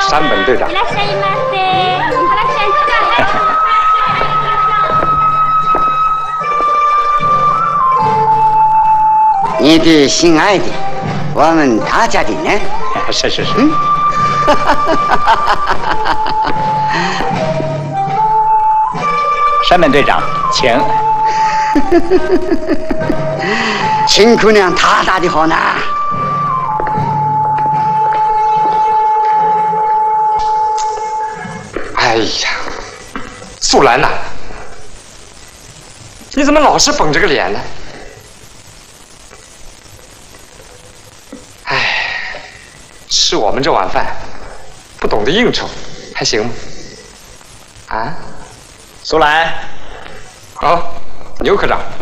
山本队长。 你的心爱的，我们大家的呢？ 是。山本队长，请。 秦姑娘大大的好呢。 哎呀，素兰呐，你怎么老是绷着个脸呢？哎，吃我们这碗饭，不懂得应酬，还行吗？啊， 苏兰， 好，牛科长。